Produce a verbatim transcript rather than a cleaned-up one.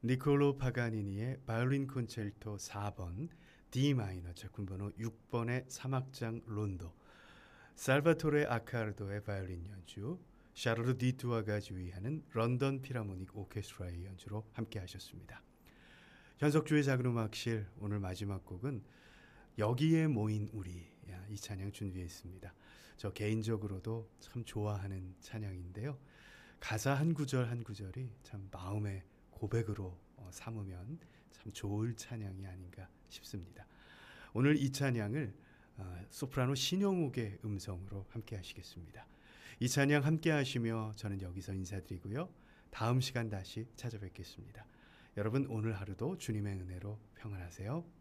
니콜로 파가니니의 바이올린 콘체르토 사 번 D 마이너 작품번호 육 번의 삼 악장 론도, 살바토레 아카르도의 바이올린 연주, 샤르르 디투아가 지휘하는 런던 필하모닉 오케스트라의 연주로 함께 하셨습니다. 현석주의 작은음악실 오늘 마지막 곡은 여기에 모인 우리, 이 찬양 준비했습니다. 저 개인적으로도 참 좋아하는 찬양인데요. 가사 한 구절 한 구절이 참 마음의 고백으로 삼으면 참 좋을 찬양이 아닌가 싶습니다. 오늘 이 찬양을 소프라노 신영욱의 음성으로 함께 하시겠습니다. 이 찬양 함께 하시며 저는 여기서 인사드리고요. 다음 시간 다시 찾아뵙겠습니다. 여러분 오늘 하루도 주님의 은혜로 평안하세요.